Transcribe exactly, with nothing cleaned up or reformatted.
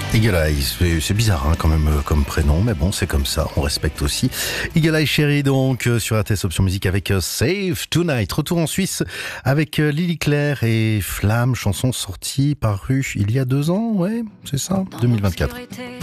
Eagle Eye, c'est, c'est bizarre hein, quand même euh, comme prénom, mais bon c'est comme ça, on respecte aussi. Eagle Eye Chérie donc euh, sur R T S Option Musique avec euh, Save Tonight. Retour en Suisse avec euh, Lily Claire et Flamme, chanson sortie parue il y a deux ans, ouais c'est ça, deux mille vingt-quatre.